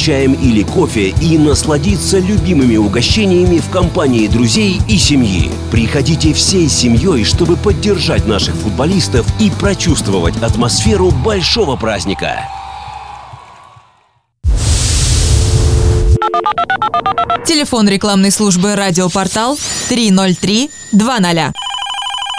чаем или кофе и насладиться любимыми угощениями в компании друзей и семьи. Приходите всей семьей, чтобы поддержать наших футболистов и прочувствовать атмосферу большого праздника. Телефон рекламной службы «Радиопортал» 303 20.